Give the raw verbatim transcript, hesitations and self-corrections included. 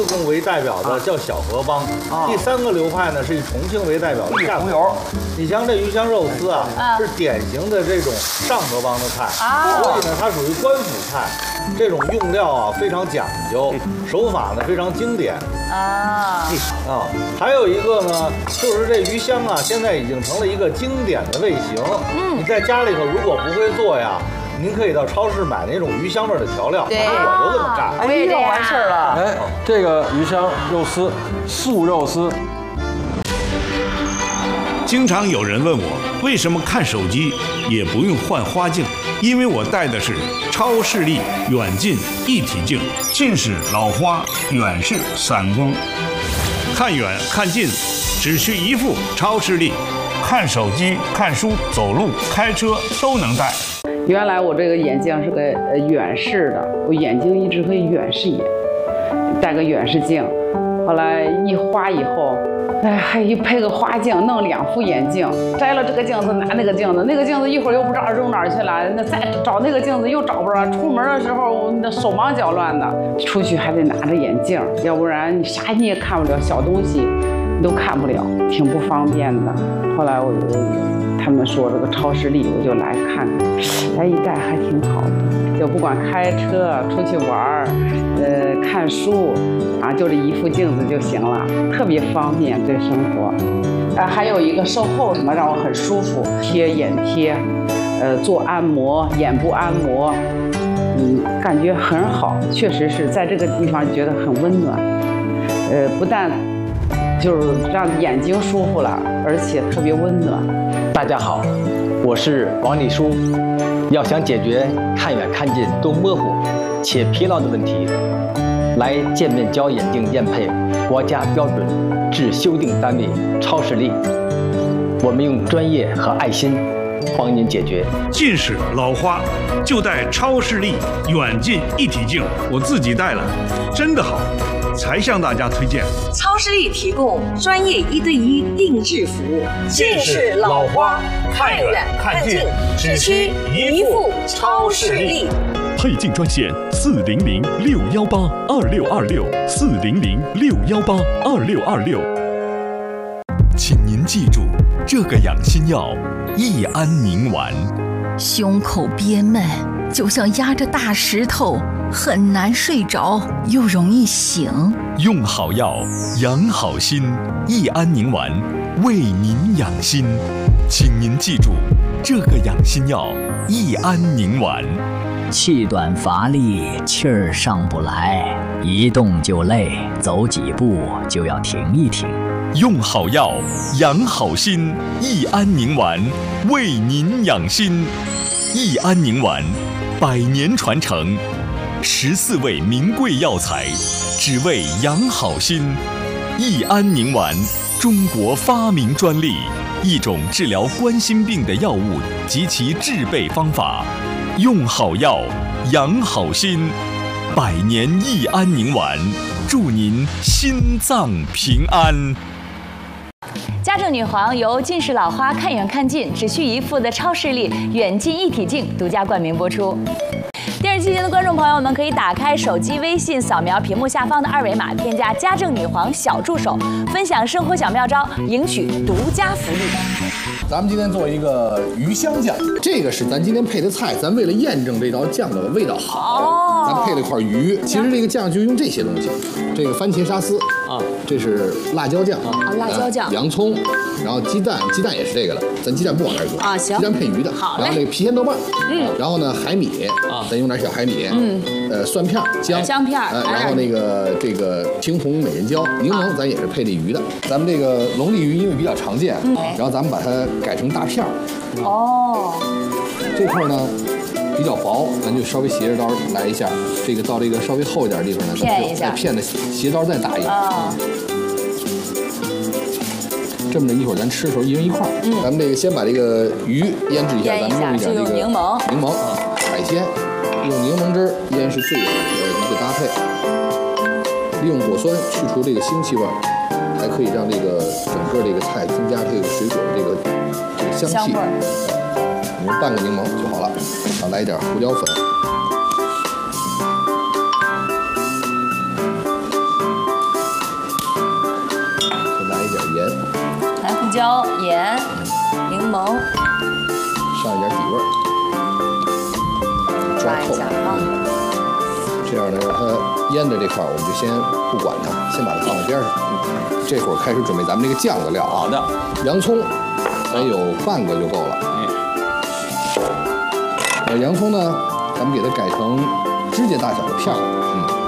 贡为代表的叫小河帮，第三个流派呢是以重庆为代表的下河油。你像这鱼香肉丝啊，是典型的这种上河帮的菜，所以呢它属于官府菜，这种用料啊非常讲究，手法呢非常经典啊啊。还有一个呢，就是这鱼香啊，现在已经成了一个经典的味型。嗯，你在家里头如果不会做呀。您可以到超市买那种鱼香味的调料，反正我就这么干， 我也这样完事儿了。 哎，这个鱼香肉丝，素肉丝。 经常有人问我，为什么看手机也不用换花镜？因为我戴的是超视力远近一体镜，近视、老花、远视、散光，看远看近只需一副超视力，看手机、看书、走路、开车都能戴。 原来我这个眼镜是个呃远视的，我眼睛一直会远视眼，戴个远视镜。后来一花以后，哎，还一配个花镜，弄两副眼镜。摘了这个镜子，拿那个镜子，那个镜子一会儿又不知道扔哪儿去了，那再找那个镜子又找不着。出门的时候那手忙脚乱的，出去还得拿着眼镜，要不然你啥你也看不了，小东西你都看不了，挺不方便的。后来我就。他们说这个超视力，我就来看看，哎，一戴还挺好的，就不管开车出去玩儿，呃，看书，啊，就这一副镜子就行了，特别方便对生活。啊，还有一个售后什么让我很舒服，贴眼贴，呃，做按摩，眼部按摩，嗯，感觉很好，确实是在这个地方觉得很温暖，呃，不但就是让眼睛舒服了，而且特别温暖。 大家好，我是王立书。要想解决看远看近都模糊且疲劳的问题，来健面胶眼镜验配国家标准制修订单位超视力，我们用专业和爱心帮您解决近视、老花，就戴超视力远近一体镜，我自己戴了，真的好。才向大家推荐。 超视力提供专业一对一定制服务，近视、老花、看远看近，只需一副超视力。 配镜专线四零零六幺八二六二六四零零六幺八二六二六。请您记住这个养心药：益安宁丸。 胸口憋闷，就像压着大石头。很难睡着，又容易醒。 用好药，养好心。益安宁丸为您养心，请您记住这个养心药：益安宁丸。 气短乏力，气儿上不来，一动就累，走几步就要停一停。 用好药，养好心。益安宁丸为您养心。益安宁丸，百年传承。十四味名贵药材，只为养好心。益安宁丸，中国发明专利，一种治疗冠心病的药物及其制备方法。用好药，养好心。百年益安宁丸，祝您心脏平安。 家政女皇由近视老花看远看近只需一副的超视力远近一体镜独家冠名播出。电视机前的观众朋友们，可以打开手机微信，扫描屏幕下方的二维码，添加家政女皇小助手，分享生活小妙招，赢取独家福利。 咱们今天做一个鱼香酱，这个是咱今天配的菜，咱为了验证这道酱的味道好，哦、咱配了块鱼。其实这个酱就用这些东西，这个番茄沙司啊，这是辣椒酱啊，辣椒酱， 洋葱，然后鸡蛋，鸡蛋也是这个了，咱鸡蛋不往那儿搁啊，行， 鸡蛋配鱼的。 好嘞。然后这个郫县豆瓣， 嗯， 然后呢海米啊，咱用点小海米，嗯，呃蒜片、姜、 姜片， 呃，然后那个这个青红美人椒、柠檬，咱也是配这鱼的。咱们这个龙利鱼因为比较常见，嗯，然后咱们把它改成大片儿。哦，这块呢比较薄，咱就稍微斜着刀来一下。这个到这个稍微厚一点的地方呢， 片一下， 片的斜刀再打一下。啊。这么着，一会儿咱吃的时候一人一块儿。嗯，咱们这个先把这个鱼腌制一下，咱们用一点这个柠檬， 柠檬啊，海鲜用柠檬汁腌是最好的一个搭配。利用果酸去除这个腥气味，还可以让这个整个这个菜增加这个水果的这个这个香气。我们半个柠檬就好了，然后来一点胡椒粉。 椒、盐、柠檬， 上一点底味儿，抓透。这样呢，让它腌的这块儿，我们就先不管它，先把它放在边上。这会儿开始准备咱们这个酱的料。 好的， 洋葱，咱有半个就够了。呃，洋葱呢，咱们给它改成指甲大小的片儿。嗯。